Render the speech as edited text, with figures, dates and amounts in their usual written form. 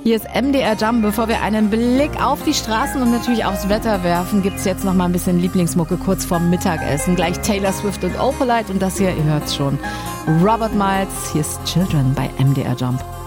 Hier ist MDR Jump. Bevor wir einen Blick auf die Straßen und natürlich aufs Wetter werfen, gibt's jetzt noch mal ein bisschen Lieblingsmucke kurz vorm Mittagessen. Gleich Taylor Swift und Opalite und das hier, ihr hört's schon, Robert Miles. Hier ist Children bei MDR Jump.